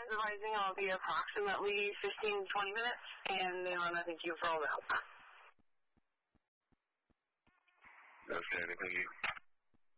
advising I'll be approximately 15 to 20 minutes, and thank you for all the help. Outstanding, thank you.